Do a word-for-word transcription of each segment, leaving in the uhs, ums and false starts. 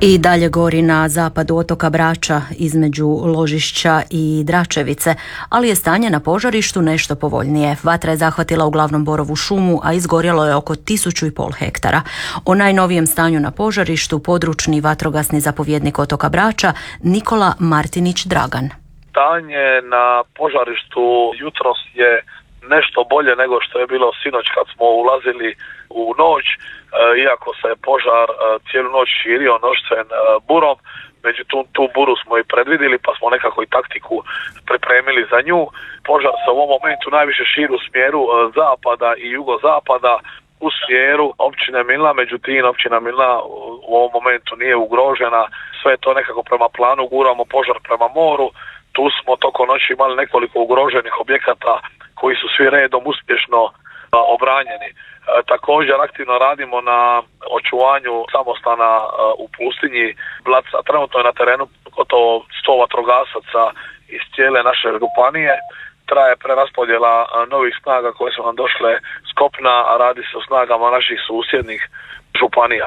I dalje gori na zapadu otoka Brača između Ložišća i Dračevice, ali je stanje na požarištu nešto povoljnije. Vatra je zahvatila uglavnom borovu šumu, a izgorjelo je oko tisuću i pol hektara. O najnovijem stanju na požarištu područni vatrogasni zapovjednik otoka Brača Nikola Martinić Dragan. Stanje na požarištu jutros je nešto bolje nego što je bilo sinoć kad smo ulazili u noć, iako se je požar cijelu noć širio noćcem burom. Međutim, tu buru smo i predvidjeli, pa smo nekako i taktiku pripremili za nju. Požar se u ovom momentu najviše širi u smjeru zapada i jugozapada, u smjeru općine Milna. Međutim, općina Milna u ovom momentu nije ugrožena. Sve je to nekako prema planu, guramo požar prema moru. Tu smo tokom noći imali nekoliko ugroženih objekata koji su svi redom uspješno obranjeni. E, također aktivno radimo na očuvanju samostana e, u pustinji Blaca. Trenutno je na terenu gotovo sto vatrogasaca iz cijele naše županije. Traje preraspodjela e, novih snaga koje su nam došle s kopna, a radi se o snagama naših susjednih županija.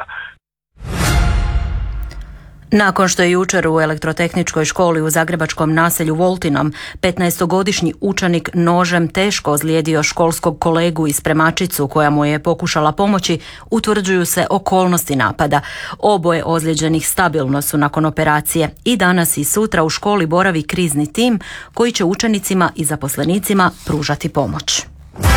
Nakon što je jučer u elektrotehničkoj školi u zagrebačkom naselju Voltinom petnaestogodišnji učenik nožem teško ozlijedio školskog kolegu i spremačicu koja mu je pokušala pomoći, utvrđuju se okolnosti napada. Oboje ozlijeđenih stabilno su nakon operacije i danas i sutra u školi boravi krizni tim koji će učenicima i zaposlenicima pružati pomoć.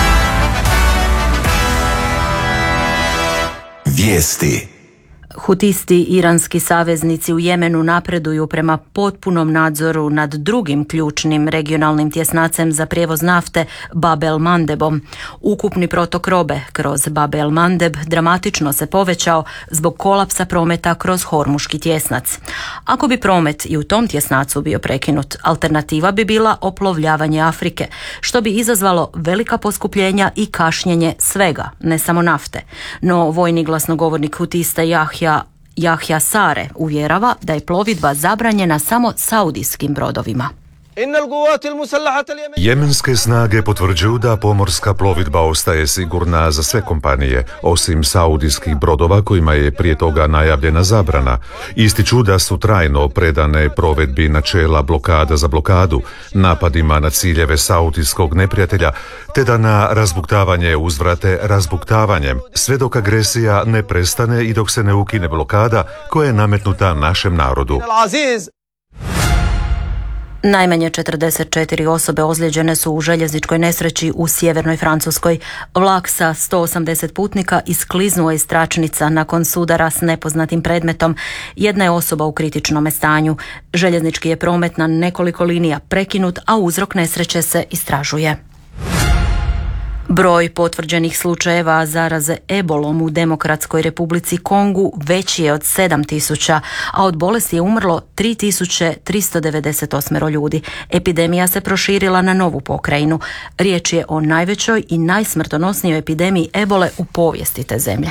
Vijesti. Hutisti, iranski saveznici u Jemenu napreduju prema potpunom nadzoru nad drugim ključnim regionalnim tjesnacem za prijevoz nafte Bab el Mandebom. Ukupni protok robe kroz Bab el Mandeb dramatično se povećao zbog kolapsa prometa kroz Hormuški tjesnac. Ako bi promet i u tom tjesnacu bio prekinut, alternativa bi bila oplovljavanje Afrike, što bi izazvalo velika poskupljenja i kašnjenje svega, ne samo nafte. No vojni glasnogovornik hutista Jahja Jahja Sare uvjerava da je plovidba zabranjena samo saudijskim brodovima. Jemenske snage potvrđuju da pomorska plovidba ostaje sigurna za sve kompanije, osim saudijskih brodova kojima je prije toga najavljena zabrana. Ističu da su trajno predane provedbi načela blokada za blokadu, napadima na ciljeve saudijskog neprijatelja, te da na razbuktavanje uzvrate razbuktavanjem, sve dok agresija ne prestane i dok se ne ukine blokada koja je nametnuta našem narodu. Najmanje četrdeset četiri osobe ozlijeđene su u željezničkoj nesreći u sjevernoj Francuskoj. Vlak sa sto osamdeset putnika iskliznuo iz tračnica nakon sudara s nepoznatim predmetom. Jedna je osoba u kritičnom stanju. Željeznički je promet na nekoliko linija prekinut, a uzrok nesreće se istražuje. Broj potvrđenih slučajeva zaraze ebolom u Demokratskoj Republici Kongu veći je od sedam tisuća, a od bolesti je umrlo tri tisuće tristo devedeset osam ljudi. Epidemija se proširila na novu pokrajinu. Riječ je o najvećoj i najsmrtonosnijoj epidemiji ebole u povijesti te zemlje.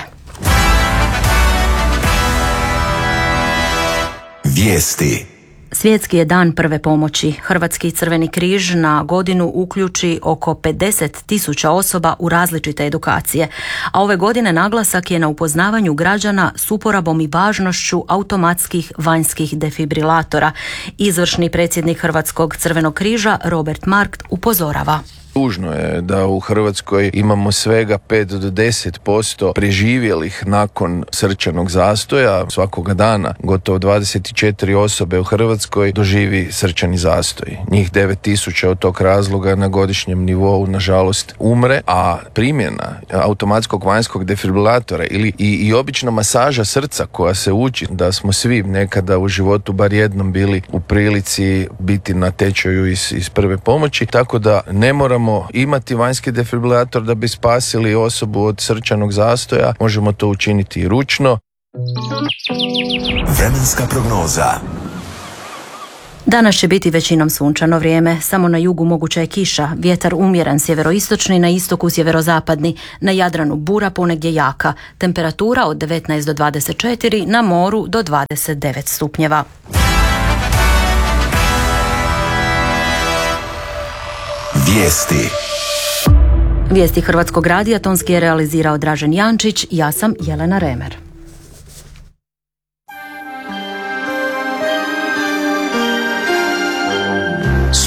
Vijesti. Svjetski je dan prve pomoći. Hrvatski Crveni križ na godinu uključi oko pedeset tisuća osoba u različite edukacije, a ove godine naglasak je na upoznavanju građana s uporabom i važnošću automatskih vanjskih defibrilatora. Izvršni predsjednik Hrvatskog Crvenog križa Robert Markt upozorava. Tužno je da u Hrvatskoj imamo svega pet do deset posto preživjelih nakon srčanog zastoja. Svakoga dana gotovo dvadeset četiri osobe u Hrvatskoj doživi srčani zastoj. Njih devet tisuća od tog razloga na godišnjem nivou nažalost umre, a primjena automatskog vanjskog defibrilatora ili i, i obična masaža srca koja se uči, da smo svi nekada u životu bar jednom bili u prilici biti na tečaju iz, iz prve pomoći, tako da ne moramo imati vanjski defibrilator da bi spasili osobu od srčanog zastoja, možemo to učiniti i ručno. Vremenska prognoza. Danas će biti većinom sunčano vrijeme, samo na jugu moguća je kiša, vjetar umjeren sjeveroistočni, na istoku sjeverozapadni, na Jadranu bura ponegdje jaka, temperatura od devetnaest do dvadeset četiri, na moru do dvadeset devet stupnjeva. Vijesti. Vijesti Hrvatskog radija tonski je realizirao Dražen Jančić, ja sam Jelena Remer.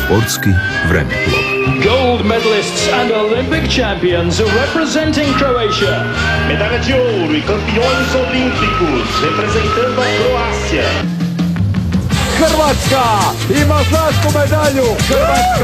Sportski vremeplov. Gold medalists and Olympic champions representing Croatia. Medalha de ouro e campeões olímpicos representando a Croácia. Hrvatska ima zlatnu medalju. Hrvatska